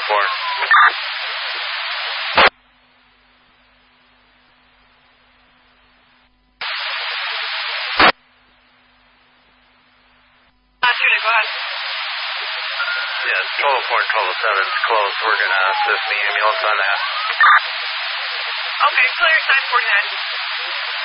1204. Go ahead. Yes, 1204 and 1207 is closed. We're going to assist the ambulance on that. Okay, clear, 949.